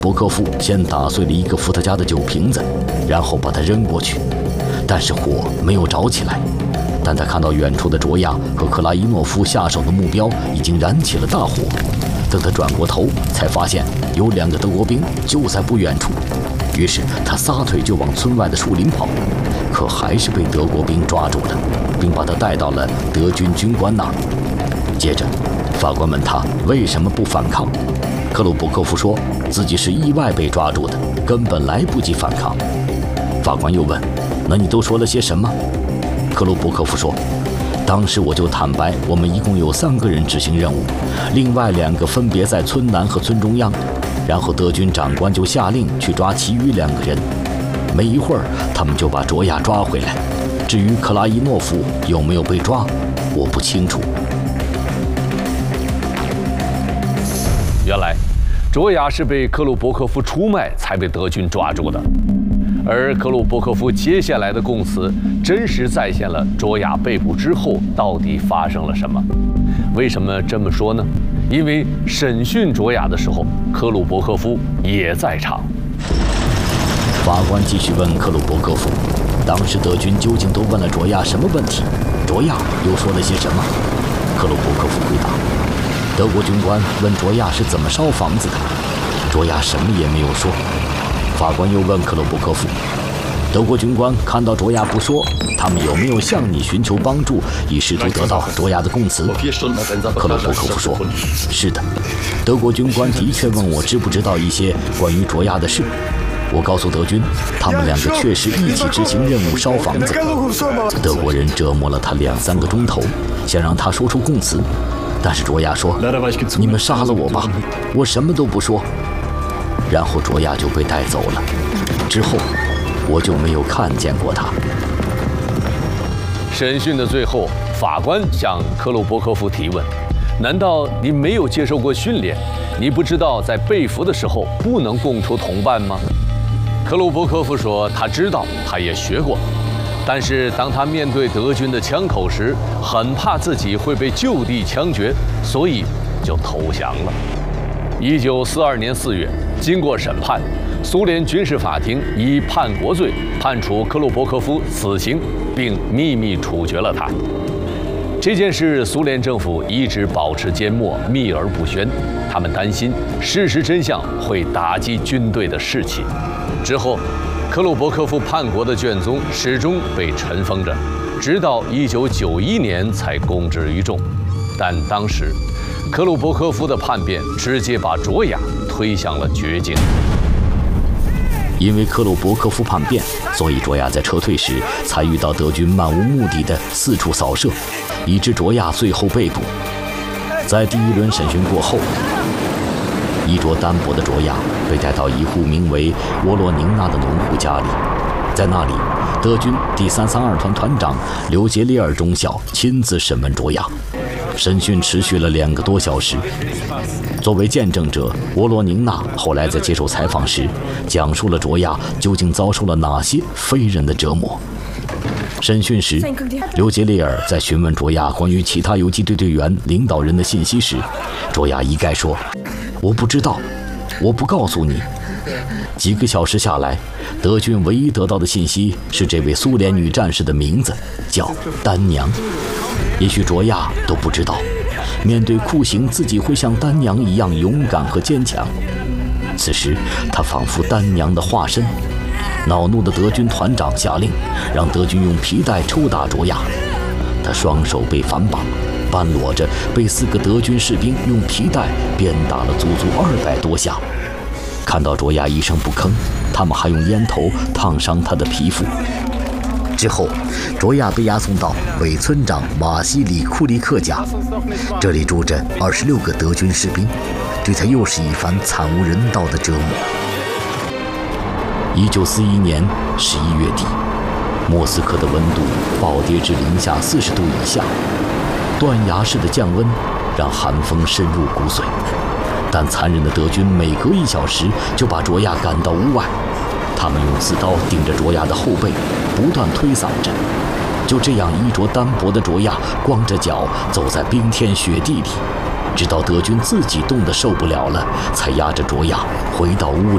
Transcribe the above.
伯科夫先打碎了一个伏特加的酒瓶子，然后把它扔过去，但是火没有着起来。但他看到远处的卓亚和克拉伊诺夫下手的目标已经燃起了大火。等他转过头，才发现有2个德国兵就在不远处。于是他撒腿就往村外的树林跑，可还是被德国兵抓住了，并把他带到了德军军官那儿。接着，法官问他为什么不反抗。克鲁伯科夫说自己是意外被抓住的，根本来不及反抗。法官又问：“那你都说了些什么？”克鲁伯科夫说：“当时我就坦白，我们一共有3个人执行任务，另外2个分别在村南和村中央。然后德军长官就下令去抓其余2个人。没一会儿，他们就把卓亚抓回来。至于克拉伊诺夫有没有被抓，我不清楚。” 原来，卓亚是被克鲁伯科夫出卖才被德军抓住的，而克鲁伯科夫接下来的供词真实再现了卓亚被捕之后到底发生了什么。为什么这么说呢？因为审讯卓亚的时候，克鲁伯科夫也在场。 法官继续问克鲁伯科夫，当时德军究竟都问了卓亚什么问题？卓亚又说了些什么？克鲁伯科夫回答，德国军官问卓亚是怎么烧房子的，卓亚什么也没有说。法官又问克鲁伯科夫，德国军官看到卓亚不说，他们有没有向你寻求帮助，以试图得到卓亚的供词？克鲁伯科夫说，是的，德国军官的确问我知不知道一些关于卓亚的事。我告诉德军，他们2个确实一起执行任务烧房子。德国人折磨了他2-3个钟头，想让他说出供词，但是卓亚说：“你们杀了我吧，我什么都不说。”然后卓亚就被带走了。之后，我就没有看见过他。 审讯的最后，法官向克鲁伯科夫提问：“难道你没有接受过训练？你不知道在被俘的时候不能供出同伴吗？”克鲁伯科夫说：“他知道，他也学过，但是当他面对德军的枪口时，很怕自己会被就地枪决，所以就投降了。”1942年4月，经过审判，苏联军事法庭以叛国罪判处克鲁伯科夫死刑，并秘密处决了他。这件事，苏联政府一直保持缄默，秘而不宣。他们担心事实真相会打击军队的士气。之后，克鲁伯科夫叛国的卷宗始终被尘封着，直到1991年才公之于众。但当时，克鲁伯科夫的叛变直接把卓亚推向了绝境。 因为克鲁伯科夫叛变，所以卓亚在撤退时才遇到德军漫无目的的四处扫射，以致卓亚最后被捕。在第1轮审讯过后，衣着单薄的卓亚被带到一户名为沃洛宁娜的农户家里，在那里，德军第332团团长刘杰列尔中校亲自审问卓亚。审讯持续了2个多小时。作为见证者，沃罗宁娜后来在接受采访时，讲述了卓亚究竟遭受了哪些非人的折磨。审讯时，刘杰列尔在询问卓亚关于其他游击队队员、领导人的信息时，卓亚一概说：“我不知道，我不告诉你。”几个小时下来，德军唯一得到的信息是这位苏联女战士的名字叫丹娘。也许卓亚都不知道，面对酷刑自己会像丹娘一样勇敢和坚强。此时他仿佛丹娘的化身。恼怒的德军团长下令让德军用皮带抽打卓亚，他双手被反绑，半裸着被4个德军士兵用皮带鞭打了足足200多下。看到卓亚一声不吭，他们还用烟头烫伤他的皮肤。之后，卓亚被押送到伪村长瓦西里库利克家，这里住着26个德军士兵，对他又是一番惨无人道的折磨。1941年11月底，莫斯科的温度暴跌至-40度以下，断崖式的降温让寒风深入骨髓。但残忍的德军每隔1小时就把卓亚赶到屋外，他们用刺刀顶着卓亚的后背，不断推搡着。就这样，衣着单薄的卓亚光着脚走在冰天雪地里，直到德军自己冻得受不了了，才押着卓亚回到屋里。